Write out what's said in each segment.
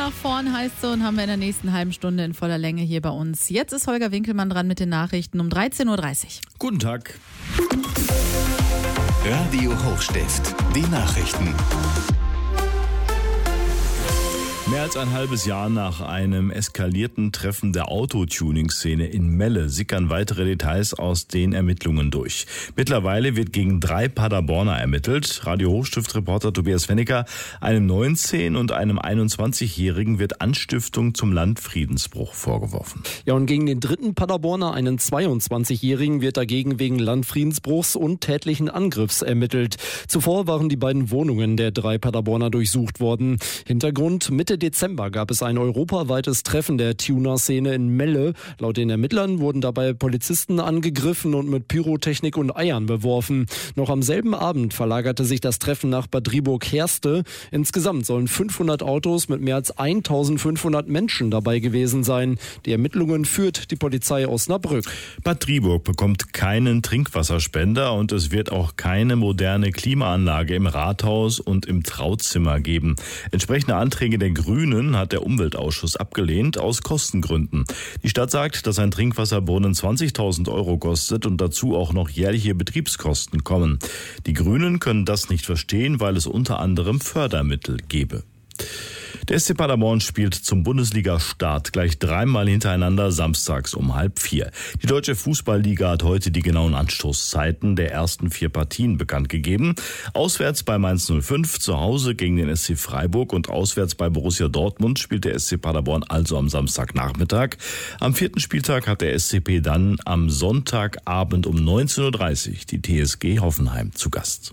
nach vorn heißt so und haben wir in der nächsten halben Stunde in voller Länge hier bei uns. Jetzt ist Holger Winkelmann dran mit den Nachrichten um 13.30 Uhr. Guten Tag. Radio Hochstift, die Nachrichten. Mehr als ein halbes Jahr nach einem eskalierten Treffen der Autotuning-Szene in Melle sickern weitere Details aus den Ermittlungen durch. Mittlerweile wird gegen 3 Paderborner ermittelt. Radio Hochstift-Reporter Tobias Fennicker, einem 19- und einem 21-Jährigen wird Anstiftung zum Landfriedensbruch vorgeworfen. Ja, und gegen den dritten Paderborner, einen 22-Jährigen, wird dagegen wegen Landfriedensbruchs und tätlichen Angriffs ermittelt. Zuvor waren die beiden Wohnungen der 3 Paderborner durchsucht worden. Hintergrund: Mitte Dezember gab es ein europaweites Treffen der Tuner-Szene in Melle. Laut den Ermittlern wurden dabei Polizisten angegriffen und mit Pyrotechnik und Eiern beworfen. Noch am selben Abend verlagerte sich das Treffen nach Bad Driburg-Heerste. Insgesamt sollen 500 Autos mit mehr als 1500 Menschen dabei gewesen sein. Die Ermittlungen führt die Polizei Osnabrück. Bad Driburg bekommt keinen Trinkwasserspender und es wird auch keine moderne Klimaanlage im Rathaus und im Trauzimmer geben. Entsprechende Anträge der Grünen hat der Umweltausschuss abgelehnt, aus Kostengründen. Die Stadt sagt, dass ein Trinkwasserbrunnen 20.000 Euro kostet und dazu auch noch jährliche Betriebskosten kommen. Die Grünen können das nicht verstehen, weil es unter anderem Fördermittel gebe. Der SC Paderborn spielt zum Bundesliga-Start gleich 3-mal hintereinander samstags um 3:30. Die Deutsche Fußballliga hat heute die genauen Anstoßzeiten der ersten 4 Partien bekannt gegeben. Auswärts bei Mainz 05, zu Hause gegen den SC Freiburg und auswärts bei Borussia Dortmund spielt der SC Paderborn also am Samstagnachmittag. Am 4. Spieltag hat der SCP dann am Sonntagabend um 19.30 Uhr die TSG Hoffenheim zu Gast.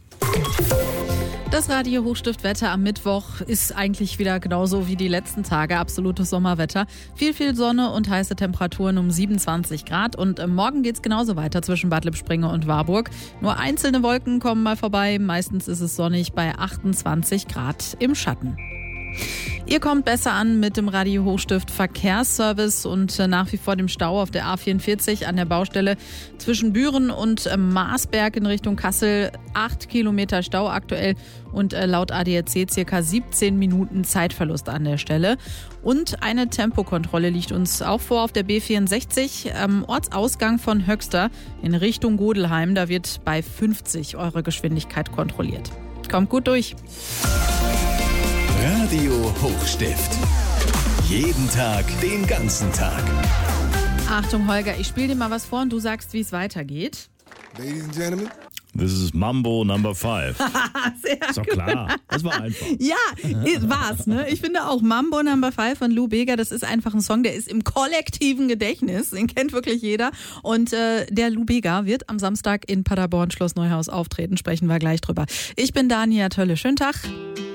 Das Radio Hochstift-Wetter am Mittwoch ist eigentlich wieder genauso wie die letzten Tage. Absolutes Sommerwetter. Viel Sonne und heiße Temperaturen um 27 Grad. Und morgen geht's genauso weiter zwischen Bad Lippspringe und Warburg. Nur einzelne Wolken kommen mal vorbei. Meistens ist es sonnig bei 28 Grad im Schatten. Ihr kommt besser an mit dem Radio Hochstift Verkehrsservice und nach wie vor dem Stau auf der A44 an der Baustelle zwischen Büren und Marsberg in Richtung Kassel. 8 Kilometer Stau aktuell und laut ADAC circa 17 Minuten Zeitverlust an der Stelle. Und eine Tempokontrolle liegt uns auch vor auf der B64 am Ortsausgang von Höxter in Richtung Godelheim. Da wird bei 50 Euro Geschwindigkeit kontrolliert. Kommt gut durch. Radio Hochstift. Jeden Tag, den ganzen Tag. Achtung, Holger, ich spiele dir mal was vor und du sagst, wie es weitergeht. Ladies and Gentlemen. This is Mambo Number 5. Sehr Ist doch klar, das war einfach. Ja, war's, ne? Ich finde auch Mambo Number 5 von Lou Bega, das ist einfach ein Song, der ist im kollektiven Gedächtnis. Den kennt wirklich jeder. Und der Lou Bega wird am Samstag in Paderborn Schloss Neuhaus auftreten. Sprechen wir gleich drüber. Ich bin Dania Tölle. Schönen Tag.